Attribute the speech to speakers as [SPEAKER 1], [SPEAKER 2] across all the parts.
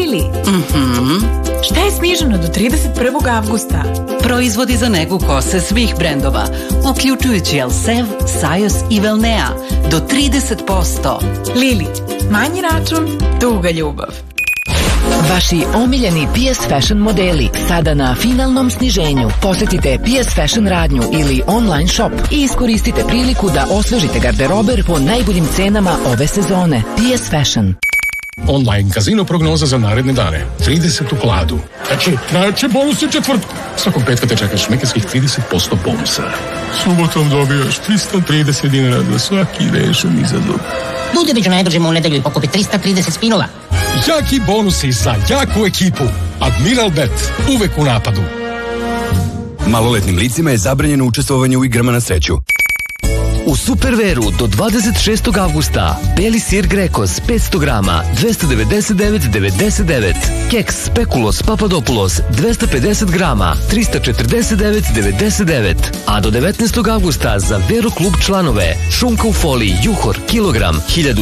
[SPEAKER 1] Lili, šta je sniženo do 31. avgusta?
[SPEAKER 2] Proizvodi za negu kose svih brendova, uključujući Elsev, Sajos i Velnea, do 30%.
[SPEAKER 1] Lili, manji račun, duga ljubav.
[SPEAKER 3] Vaši omiljeni PS Fashion modeli sada na finalnom sniženju. Posetite PS Fashion radnju ili online shop i iskoristite priliku da osvežite garderober po najboljim cenama ove sezone. PS Fashion.
[SPEAKER 4] Online kazino prognoza za naredne dane. 30 u kladu. Znači, najjače bonus u četvrtku. Svakog petka te čekaš šmekerskih 30% bonusa. Subotom dobijaš 330 dinara za svaki rešen izazov.
[SPEAKER 5] Buđeviću najdržimo u nedelju i pokupi 330 spinova.
[SPEAKER 4] Jaki bonusi za jaku ekipu. Admiral Bet. Uvek u napadu.
[SPEAKER 6] Maloletnim licima je zabranjeno učestvovanje u igrama na sreću. U Superveru do 26. avgusta beli sir Grekos 500 grama 299,99. Keks Spekulos Papadopoulos 250 grama 349,99. A do 19. avgusta za Vero klub članove šunka u foliji Juhor kilogram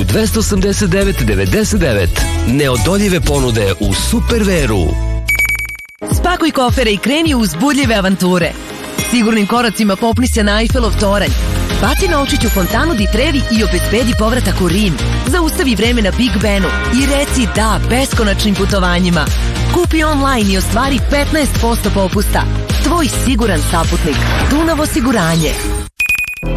[SPEAKER 6] 1289,99. Neodoljive ponude u Superveru.
[SPEAKER 7] Spakuj kofere i kreni u uzbudljive avanture. Sigurnim koracima popni se na Eiffelov toranj. Baci novčić u fontanu di Trevi i obezbedi povratak u Rim. Zaustavi vreme na Big Benu i reci da beskonačnim putovanjima. Kupi online i ostvari 15% popusta. Tvoj siguran saputnik. Dunav osiguranje.